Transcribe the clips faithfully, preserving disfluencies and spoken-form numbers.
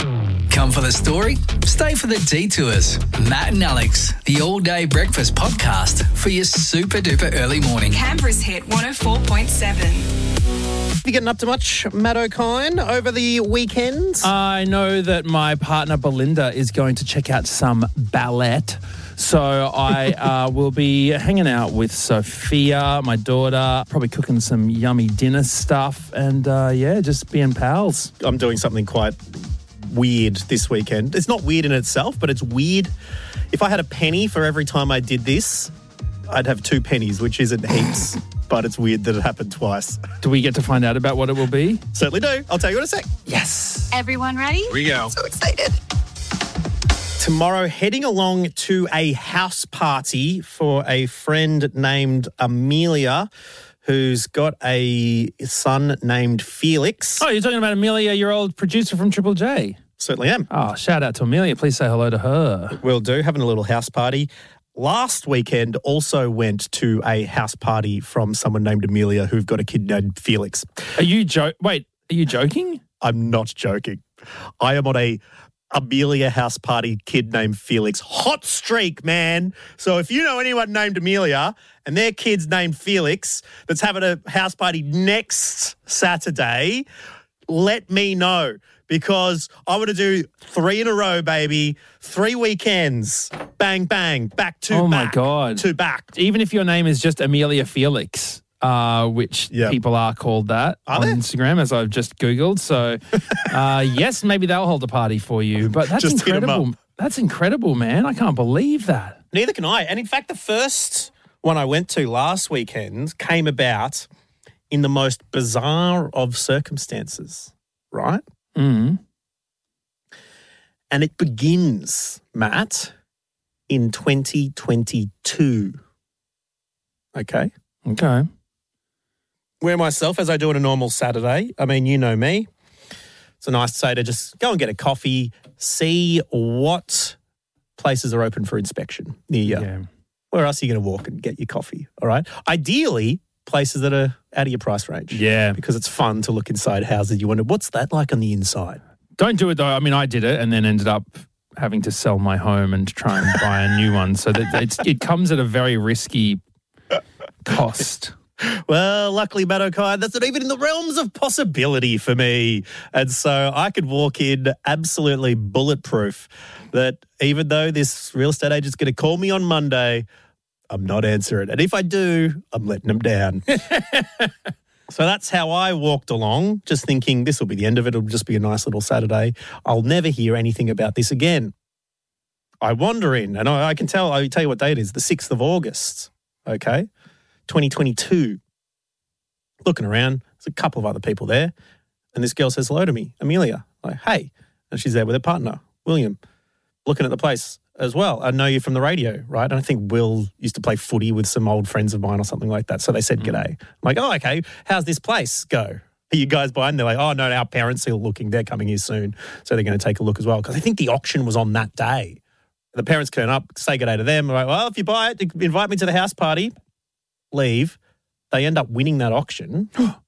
Come for the story, stay for the detours. Matt and Alex, the all-day breakfast podcast for your super-duper early morning. Canberra's hit one oh four point seven. You getting up to much, Matt O'Kine, over the weekend? I know that my partner Belinda is going to check out some ballet. So I uh, will be hanging out with Sophia, my daughter, probably cooking some yummy dinner stuff and, uh, yeah, just being pals. I'm doing something quite weird this weekend. It's not weird in itself, but it's weird. If I had a penny for every time I did this, I'd have two pennies, which isn't heaps, but it's weird that it happened twice. Do we get to find out about what it will be? Certainly do. I'll tell you in a sec. Yes. Everyone ready? Here we go. So excited. Tomorrow, heading along to a house party for a friend named Amelia, who's got a son named Felix. Oh, you're talking about Amelia, your old producer from Triple J? Certainly am. Oh, shout out to Amelia. Please say hello to her. Will do. Having a little house party. Last weekend also went to a house party from someone named Amelia who've got a kid named Felix. Are you jo- Wait, are you joking? I'm not joking. I am on a Amelia house party, kid named Felix. Hot streak, man. So if you know anyone named Amelia and their kid's named Felix that's having a house party next Saturday, let me know. Because I want to do three in a row, baby. Three weekends. Bang, bang. Back to oh back. my God. To back. Even if your name is just Amelia Felix, uh, which Yep. people are called that Are on they? Instagram, as I've just Googled. So, uh, yes, maybe they'll hold a party for you. But that's Just hit 'em incredible. up. That's incredible, man. I can't believe that. Neither can I. And in fact, the first one I went to last weekend came about in the most bizarre of circumstances, right? Mm. And it begins, Matt, in twenty twenty-two. Okay? Okay. Where myself, as I do on a normal Saturday, I mean, you know me. It's a nice day to just go and get a coffee, see what places are open for inspection near you. Yeah. Where else are you going to walk and get your coffee, all right? Ideally, places that are out of your price range. Yeah. Because it's fun to look inside houses. You wonder, what's that like on the inside? Don't do it, though. I mean, I did it and then ended up having to sell my home and try and buy a new one. So that it's, it comes at a very risky cost. Well, luckily, Matt O'Kine, that's not even in the realms of possibility for me. And so I could walk in absolutely bulletproof that even though this real estate agent's going to call me on Monday, I'm not answering. And if I do, I'm letting them down. So that's how I walked along, just thinking this will be the end of it. It'll just be a nice little Saturday. I'll never hear anything about this again. I wander in, and I, I can tell, I'll tell you what date it is, the sixth of August, okay, twenty twenty-two. Looking around, there's a couple of other people there, and this girl says hello to me, Amelia. Like, hey. And she's there with her partner, William, looking at the place as well. I know you from the radio, right? And I think Will used to play footy with some old friends of mine or something like that. So they said, g'day. I'm like, oh, okay. How's this place go? Are you guys buying? They're like, oh, no, our parents are looking. They're coming here soon. So they're going to take a look as well. Because I think the auction was on that day. The parents turn up, say g'day to them. I'm like, well, if you buy it, invite me to the house party. Leave. They end up winning that auction.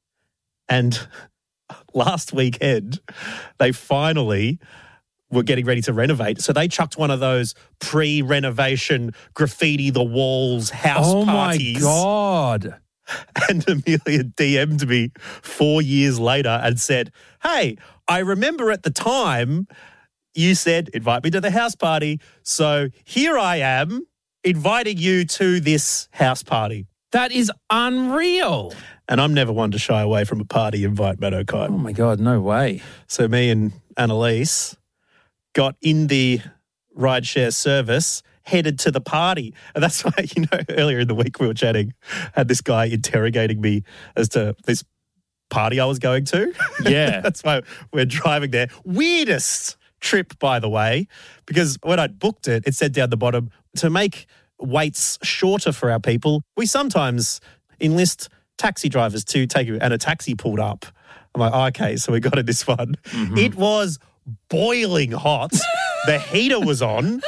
And last weekend, they finally were getting ready to renovate. So they chucked one of those pre-renovation graffiti the walls house Oh, parties. my God. And Amelia D M'd me four years later and said, hey, I remember at the time you said, invite me to the house party. So here I am inviting you to this house party. That is unreal. And I'm never one to shy away from a party invite, Matt O'Kine. Oh, my God, no way. So me and Annalise got in the rideshare service, headed to the party. And that's why, you know, earlier in the week we were chatting, had this guy interrogating me as to this party I was going to. Yeah. That's why we're driving there. Weirdest trip, by the way, because when I booked it, it said down the bottom, to make waits shorter for our people, we sometimes enlist taxi drivers to take you, and a taxi pulled up. I'm like, oh, okay, so we got in this one. Mm-hmm. It was boiling hot. The heater was on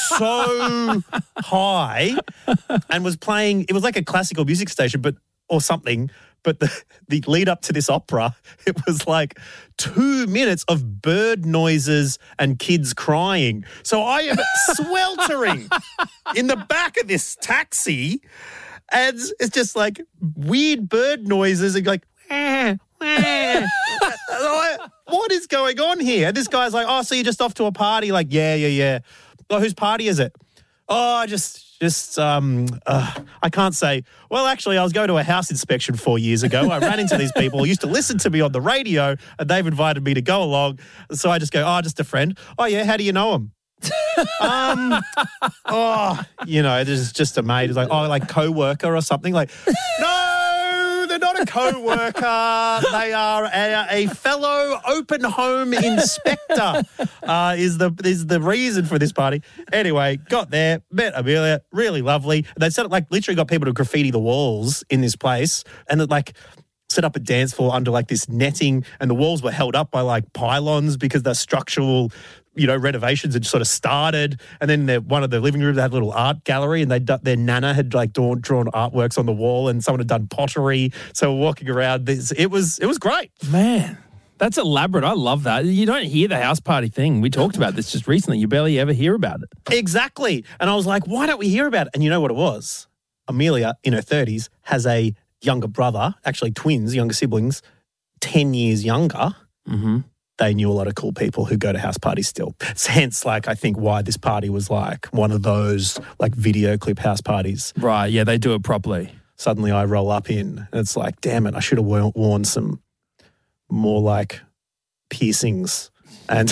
so high and was playing, it was like a classical music station, but or something, But the, the lead up to this opera, it was like two minutes of bird noises and kids crying. So I am sweltering in the back of this taxi, and it's just like weird bird noises and like, eh, eh. What is going on here? And this guy's like, oh, so you're just off to a party? Like, yeah, yeah, yeah. Oh, whose party is it? Oh, just, just, um, uh, I can't say. Well, actually, I was going to a house inspection four years ago. I ran into these people who used to listen to me on the radio, and they've invited me to go along. So I just go, oh, just a friend. Oh, yeah, how do you know him? um, oh, you know, there's just a mate. It's like, oh, like co-worker or something. Like, no, they're not a co-worker. They are a, a fellow open home inspector. Uh, is the is the reason for this party. Anyway, got there, met Amelia, really lovely. They set up, like, literally got people to graffiti the walls in this place, and it, like, set up a dance floor under like this netting, and the walls were held up by like pylons because the structural, you know, renovations had sort of started. And then the, one of the living rooms had a little art gallery, and they their nana had like drawn, drawn artworks on the wall, and someone had done pottery. So we're walking around this. It was it was great. Man, that's elaborate. I love that. You don't hear the house party thing. We talked about this just recently. You barely ever hear about it. Exactly. And I was like, why don't we hear about it? And you know what it was? Amelia, in her thirties, has a younger brother, actually twins, younger siblings, ten years younger. Mm-hmm. They knew a lot of cool people who go to house parties still. It's hence, like, I think why this party was like one of those like video clip house parties. Right, yeah, they do it properly. Suddenly I roll up in, and it's like, damn it, I should have worn, worn some more piercings and,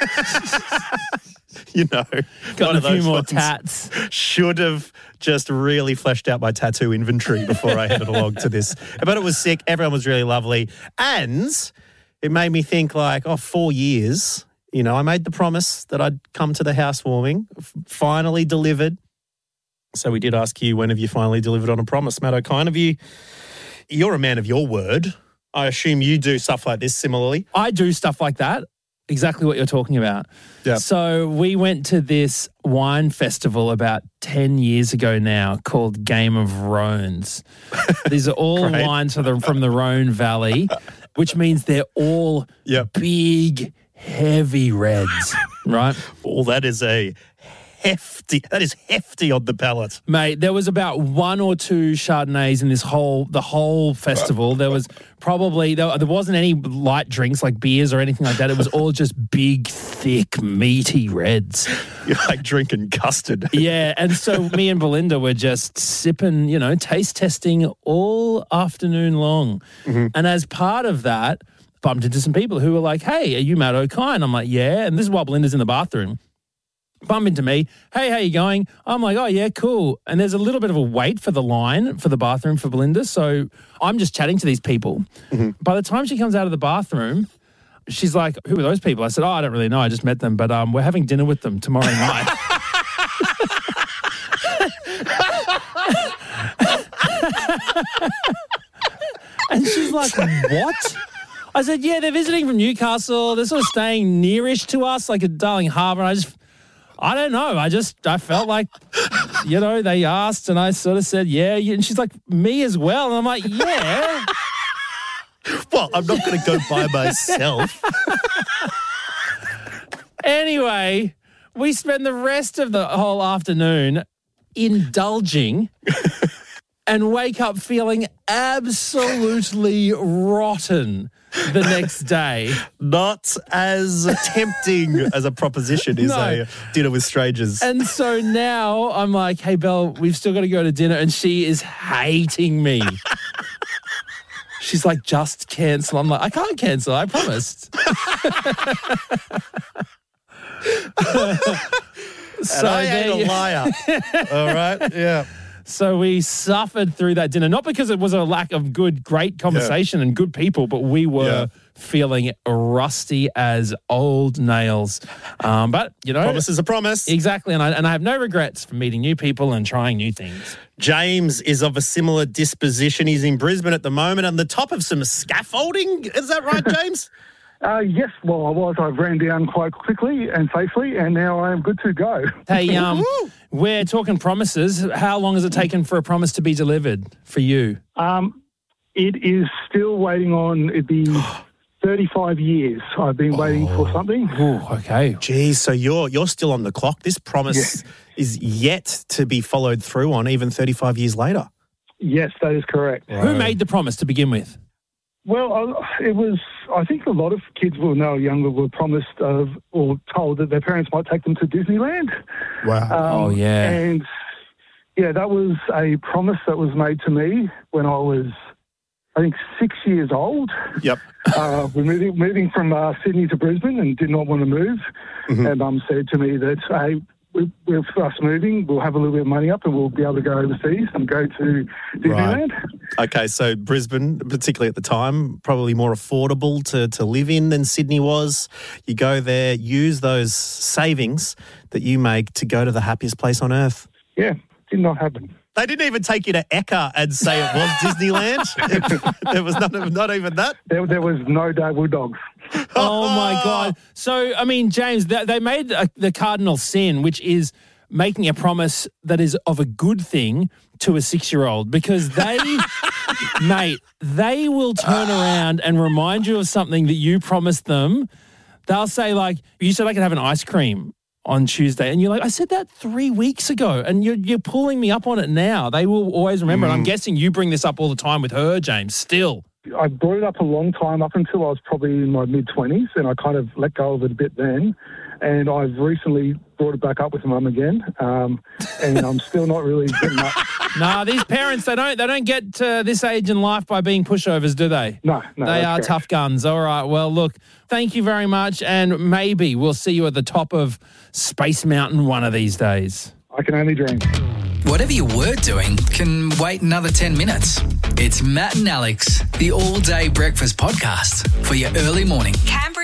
you know. Got a few more ones. tats. Should have just really fleshed out my tattoo inventory before I headed along to this. But it was sick. Everyone was really lovely. And it made me think like, oh, four years, you know, I made the promise that I'd come to the housewarming, f- finally delivered. So we did ask you, when have you finally delivered on a promise, Matt O'Kine? Have you, you're a man of your word. I assume you do stuff like this similarly. I do stuff like that. Exactly what you're talking about. Yeah. So we went to this wine festival about ten years ago now called Game of Rhones. These are all Great. wines from the, from the Rhone Valley, which means they're all Yep. big, heavy reds, right? Well, that is a hefty, that is hefty on the palate. Mate, there was about one or two Chardonnays in this whole, the whole festival. There was probably, there, there wasn't any light drinks like beers or anything like that. It was all just big, thick, meaty reds. You're like drinking custard. Yeah, and so me and Belinda were just sipping, you know, taste testing all afternoon long. Mm-hmm. And as part of that, bumped into some people who were like, hey, are you Matt O'Kine? I'm like, yeah. And this is while Belinda's in the bathroom. Bump into me. Hey, how you going? I'm like, oh, yeah, cool. And there's a little bit of a wait for the line for the bathroom for Belinda. So I'm just chatting to these people. Mm-hmm. By By the time she comes out of the bathroom, she's like, who are those people? I said, oh, I don't really know. I just met them. But um, we're having dinner with them tomorrow night. And she's like, what? I said, yeah, they're visiting from Newcastle. They're sort of staying nearish to us, like at Darling Harbour. And I just, I don't know. I just, I felt like, you know, they asked and I sort of said, yeah. And she's like, me as well. And I'm like, yeah. Well, I'm not going to go by myself. Anyway, we spent the rest of the whole afternoon indulging and wake up feeling absolutely rotten the next day. Not as tempting as a proposition is No. a dinner with strangers. And so now I'm like, hey, Belle, we've still got to go to dinner. And she is hating me. She's like, just cancel. I'm like, I can't cancel. I promised. And I ain't a you- liar. All right? Yeah. So we suffered through that dinner, not because it was a lack of good, great conversation and good people, but we were Yeah. feeling rusty as old nails. Um, but, you know. Promise is a promise. Exactly. And I, and I have no regrets for meeting new people and trying new things. James is of a similar disposition. He's in Brisbane at the moment on the top of some scaffolding. Is that right, James? Uh, yes, well, I was. I ran down quite quickly and safely, and now I am good to go. Hey, um, Woo! we're talking promises. How long has it taken for a promise to be delivered for you? Um, It is still waiting on, it'd be thirty-five years I've been waiting for something. Ooh, okay. Geez, so you're you're still on the clock. This promise Yeah. is yet to be followed through on, even thirty-five years later. Yes, that is correct. Who made the promise to begin with? Well, I- it was, I think a lot of kids were now younger were promised of or told that their parents might take them to Disneyland. Wow. Um, Oh, yeah. And yeah, that was a promise that was made to me when I was, I think, six years old. Yep. Uh, we're moving, moving from uh, Sydney to Brisbane and did not want to move. Mm-hmm. And Mum said to me that, hey, we- we're first moving, we'll have a little bit of money up and we'll be able to go overseas and go to Disneyland. Okay, so Brisbane, particularly at the time, probably more affordable to, to live in than Sydney was. You go there, use those savings that you make to go to the happiest place on earth. Yeah, did not happen. They didn't even take you to Ekka and say it was Disneyland. There was not, not even that. There, there was no Daewoo dogs. Oh, my God. So, I mean, James, they, they made uh, the cardinal sin, which is making a promise that is of a good thing to a six-year-old because they, mate, they will turn around and remind you of something that you promised them. They'll say, like, you said I could have an ice cream on Tuesday. And you're like, I said that three weeks ago and you're, you're pulling me up on it now. They will always remember. Mm. And I'm guessing you bring this up all the time with her, James, still. I brought it up a long time, up until I was probably in my mid-twenties, and I kind of let go of it a bit then. And I've recently brought it back up with Mum again, um, and I'm still not really getting up. Nah, these parents, they don't they don't get to this age in life by being pushovers, do they? No, no. They that's are correct. tough guns. All right, well, look, thank you very much, and maybe we'll see you at the top of Space Mountain one of these days. I can only dream. Whatever you were doing can wait another ten minutes. It's Matt and Alex, the all-day breakfast podcast for your early morning. Canberra's